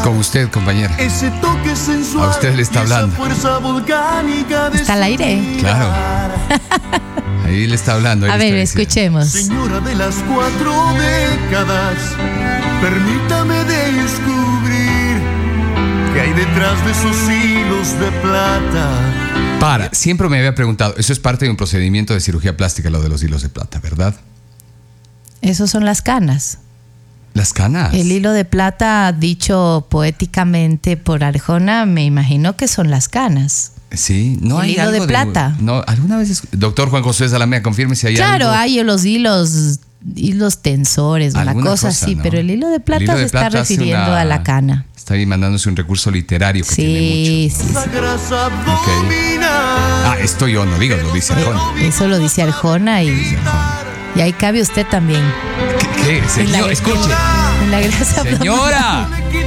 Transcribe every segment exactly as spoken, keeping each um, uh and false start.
Con usted, compañera. Ese toque sensual, a usted le está hablando. Fuerza volcánica de ¿Está al aire? Claro. Ahí le está hablando. A ver, escuchemos. Señora de las cuatro décadas, permítame descubrir qué hay detrás de esos hilos de plata. Para, siempre me había preguntado, eso es parte de un procedimiento de cirugía plástica, lo de los hilos de plata, ¿verdad? Esos son las canas. Las canas. El hilo de plata, dicho poéticamente por Arjona, me imagino que son las canas. Sí, no el hay hilo algo de plata. De, no, alguna vez, es, doctor Juan José Salamea, confirme si hay claro, algo. Claro, hay los hilos, hilos tensores, una cosa, cosa así, ¿no? Pero el hilo de plata hilo de se plata está refiriendo una, a la cana. Está ahí mandándose un recurso literario que sí, tiene mucho. Sí, sí, sí. Okay. Ah, esto yo no digo, lo dice Arjona. Eso lo dice Arjona y, dice Arjona. Y ahí cabe usted también. ¿Qué? ¿Qué? Señor, la, escuche. En la grasa Señora.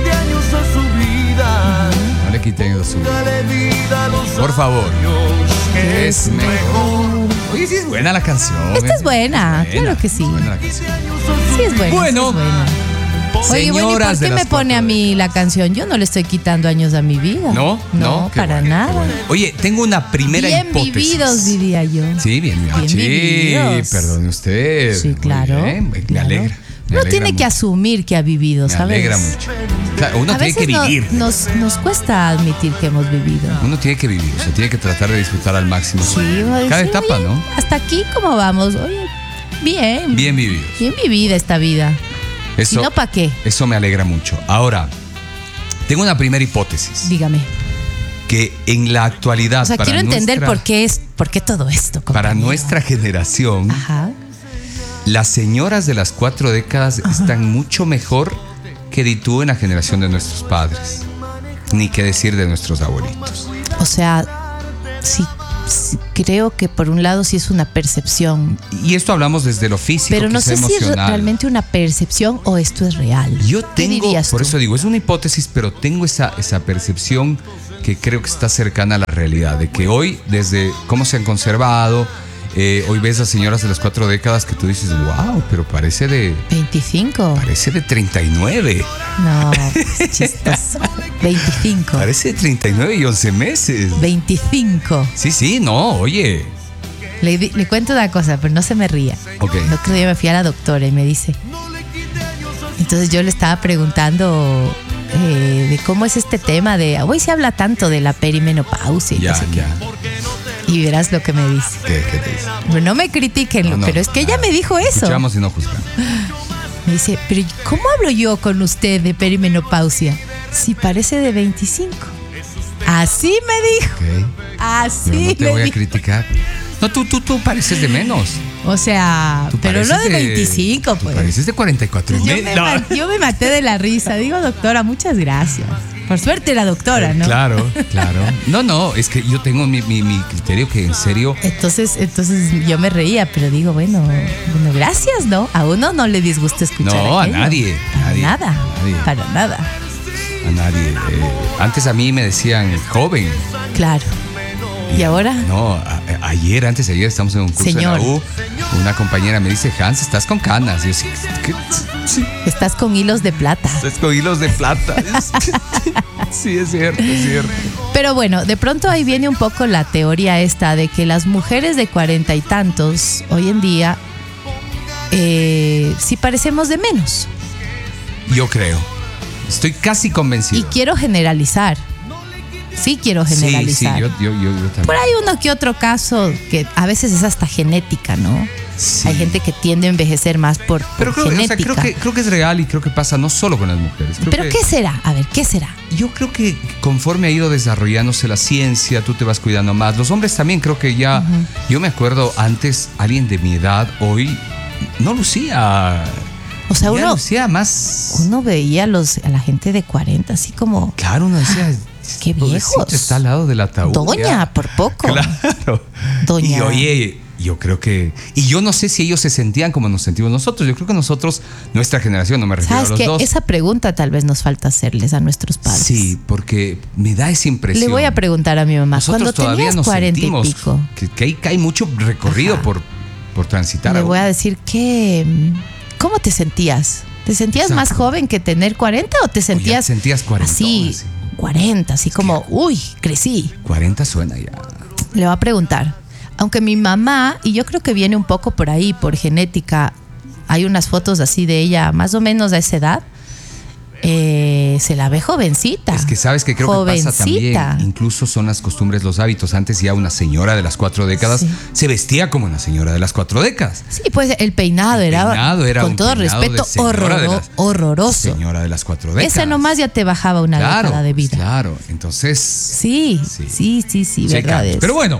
No le quite años a su vida. Por favor. Es mejor. Oye, sí es buena la canción. Esta es buena, es buena. Claro que sí. Es sí es buena. Bueno. Sí es buena. Oye, bueno, ¿y por qué me pone a mí la canción? Yo no le estoy quitando años a mi vida. No, no, no para bueno, nada. Bueno. Oye, tengo una primera bien hipótesis. Bien vividos, diría yo. Sí, bien, bien sí, vividos. Perdone usted. Sí, claro. Bien, me claro. alegra. Me uno alegra tiene mucho. que asumir que ha vivido, ¿sabes? Me alegra mucho. Claro, uno a tiene que vivir. No, nos, nos cuesta admitir que hemos vivido. Uno tiene que vivir, o sea, tiene que tratar de disfrutar al máximo. Sí, cada decir, etapa, oye, ¿no? Hasta aquí, ¿cómo vamos? Oye, bien. Bien vividos. Bien vivida esta vida. Eso, ¿Y no para qué? Eso me alegra mucho. Ahora, tengo una primera hipótesis. Dígame. Que en la actualidad. O sea, para quiero entender nuestra, por qué es, por qué todo esto. Compañero. Para nuestra generación, Ajá. las señoras de las cuatro décadas Ajá. están mucho mejor que di tú en la generación de nuestros padres. Ni qué decir de nuestros abuelitos. O sea, sí. Sí, creo que por un lado sí es una percepción. Y esto hablamos desde lo físico, pero no sé si es realmente una percepción o esto es real. Yo tengo, por tú? eso digo, es una hipótesis, pero tengo esa, esa percepción que creo que está cercana a la realidad, de que hoy, desde cómo se han conservado, eh, hoy ves a señoras de las cuatro décadas que tú dices, wow, pero parece de... veinticinco. Parece de treinta y nueve. No, pues chistoso. veinticinco. Parece de treinta y nueve y once meses. veinticinco. Sí, sí, no, oye. Le, le cuento una cosa, pero no se me ría. Ok. El otro día me fui a la doctora y me dice... Entonces yo le estaba preguntando eh, de cómo es este tema de... Hoy se habla tanto de la perimenopausia y ya, no sé ya. qué. Y verás lo que me dice. ¿Qué, qué te dice? Pero no me critiquen, no, no, pero es que ella me dijo eso. Escuchamos y no juzgamos. Me dice, pero ¿cómo hablo yo con usted de perimenopausia? Si parece de veinticinco. Así me dijo. Okay. Así yo no te me voy dijo. a criticar. No, tú, tú, tú pareces de menos. O sea, tú pero no de, de veinticinco, pues. Tú pareces de cuarenta y cuatro y yo, medio. me No. yo me maté de la risa. Digo, doctora, muchas gracias. Por suerte la doctora, ¿no? Claro, claro. No, no, es que yo tengo mi, mi, mi criterio que en serio... Entonces, entonces yo me reía, pero digo, bueno, bueno, gracias, ¿no? A uno no le disgusta escuchar No, aquello. a nadie. Para nadie, nada, nadie. para nada. A nadie. Eh, antes a mí me decían joven. Claro. ¿Y ahora? No, a, a, ayer, antes de ayer, estamos en un curso Señor. en la U. Una compañera me dice, Hans, estás con canas. Y yo, sí, ¿qué? Sí. Estás con hilos de plata. Estás con hilos de plata. Sí, es cierto, es cierto. Pero bueno, de pronto ahí viene un poco la teoría esta de que las mujeres de cuarenta y tantos, hoy en día, eh, sí parecemos de menos. Yo creo. Estoy casi convencido. Y quiero generalizar. Sí quiero generalizar. Sí, sí, yo, yo, yo, yo también. Por ahí uno que otro caso que a veces es hasta genética, ¿no? Sí. Hay gente que tiende a envejecer más por, por Pero creo, genética. o sea, creo, que, creo que es real y creo que pasa no solo con las mujeres. Creo ¿Pero que, qué será? A ver, ¿qué será? Yo creo que conforme ha ido desarrollándose la ciencia, tú te vas cuidando más. Los hombres también creo que ya... Uh-huh. Yo me acuerdo antes, alguien de mi edad, hoy, no lucía... O sea, uno... lucía más... Uno veía a, los, a la gente de cuarenta así como... Claro, uno decía... ¡Qué viejos! Está al lado del ataúd. Doña, ya. por poco. Claro. Doña. Y oye, yo creo que... Y yo no sé si ellos se sentían como nos sentimos nosotros. Yo creo que nosotros, nuestra generación, no me refiero a los qué? dos. Esa pregunta tal vez nos falta hacerles a nuestros padres. Sí, porque me da esa impresión. Le voy a preguntar a mi mamá. Nosotros cuando todavía tenías nos cuarenta y sentimos pico. Que, que, hay, que hay mucho recorrido por, por transitar. Le aún. voy a decir que... ¿Cómo te sentías? ¿Te sentías Exacto. más joven que tener cuarenta o te sentías, sentías cuarenta, así, así. cuarenta, así como, uy, crecí? cuarenta suena ya. Le voy a preguntar, aunque mi mamá, y yo creo que viene un poco por ahí, por genética, hay unas fotos así de ella más o menos a esa edad, eh, se la ve jovencita. Es que sabes que creo jovencita. que pasa también, incluso son las costumbres, los hábitos. Antes ya una señora de las cuatro décadas Sí. se vestía como una señora de las cuatro décadas. Sí, pues el peinado, El era, peinado era con un todo peinado respeto, de señora de horroro- las- horroroso. Señora de las cuatro décadas. Ese nomás ya te bajaba una claro, década de vida. Claro, entonces Sí, Sí. sí, sí, sí, sí hay verdad cambios. es. Pero bueno,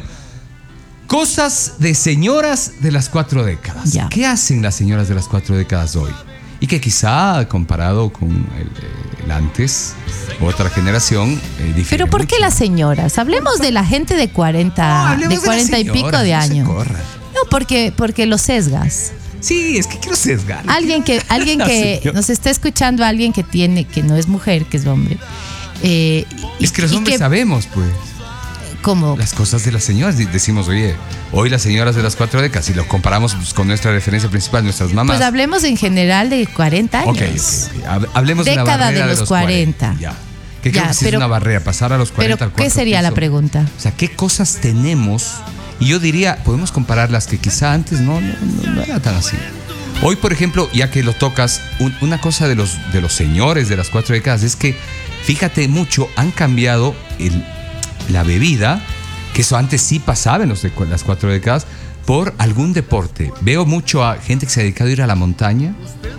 cosas de señoras de las cuatro décadas. Ya. ¿Qué hacen las señoras de las cuatro décadas hoy? Y que quizá comparado con el, el antes, otra generación, eh, difiere Pero ¿por qué mucho. las señoras? Hablemos de la gente de No, cuarenta, hablemos de las cuarenta y pico señoras, de no se años. corran. No, porque, porque lo sesgas. Sí, es que quiero sesgar. Alguien que, alguien La que señora. nos está escuchando, alguien que tiene, que no es mujer, que es hombre. Eh, y- Es que los y hombres sabemos, pues, como las cosas de las señoras. Di- Decimos, oye, hoy las señoras de las cuatro décadas, si lo comparamos pues, con nuestra referencia principal, nuestras mamás. pues hablemos en general de cuarenta años. Ok, ok, ok. Hab- Hablemos de Década una barrera de de los los cuarenta. cuarenta. Ya. Que creo Ya, que sí pero- es una barrera, pasar a los cuarenta Pero al cuarto ¿qué sería la piso. pregunta? O sea, ¿qué cosas tenemos? Y yo diría, podemos comparar las que quizá antes no, no, no- no era tan así. Hoy, por ejemplo, ya que lo tocas, un- una cosa de los, de los señores de las cuatro décadas es que, fíjate mucho, han cambiado el- la bebida, que eso antes sí pasaba en los de cu- las cuatro décadas, por algún deporte. Veo mucho a gente que se ha dedicado a ir a la montaña,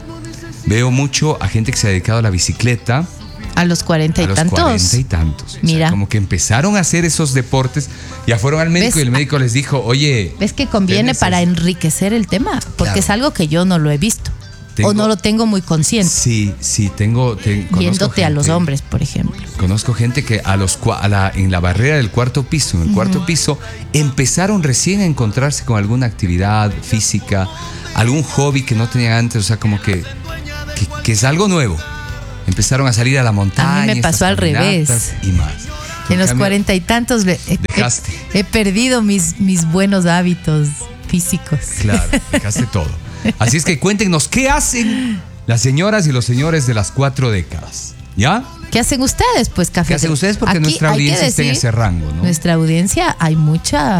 veo mucho a gente que se ha dedicado a la bicicleta, A los cuarenta y a los tantos. cuarenta y tantos. O sea, Mira. como que empezaron a hacer esos deportes, ya fueron al médico ¿Ves? y el médico les dijo, oye, ¿Ves que conviene ¿tienes para eso? enriquecer el tema? Porque Claro. es algo que yo no lo he visto. Tengo- o no lo tengo muy consciente. Sí, sí, tengo... te- conozco Yéndote a los gente- hombres, por ejemplo. Conozco gente que a los cua- a la, en la barrera del cuarto piso, en el cuarto piso, empezaron recién a encontrarse con alguna actividad física, algún hobby que no tenían antes, o sea, como que, que, que es algo nuevo. Empezaron a salir a la montaña. A mí me estas pasó al caminatas revés. Y más. En los cambio, cuarenta y tantos le- he, Dejaste. he- he perdido mis, mis buenos hábitos físicos. Claro, dejaste todo. Así es que cuéntenos, ¿qué hacen las señoras y los señores de las cuatro décadas? ¿Ya? ¿Qué hacen ustedes? Pues café. ¿Qué hacen ustedes? Porque Aquí nuestra hay que audiencia está en decir, ese rango, ¿no? Nuestra audiencia hay mucha